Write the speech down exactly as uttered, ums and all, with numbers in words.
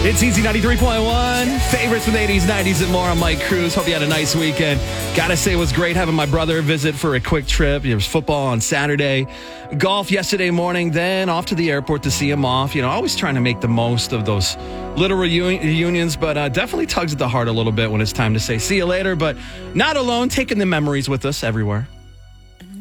It's Easy ninety-three point one. Favorites from the eighties, nineties, and more. I'm Mike Cruz. Hope you had a nice weekend. Gotta say it was great having my brother visit for a quick trip. There was football on Saturday, golf yesterday morning, then off to the airport to see him off. You know, always trying to make the most of those little reuni- reunions, but uh, definitely tugs at the heart a little bit when it's time to say see you later. But not alone, taking the memories with us everywhere.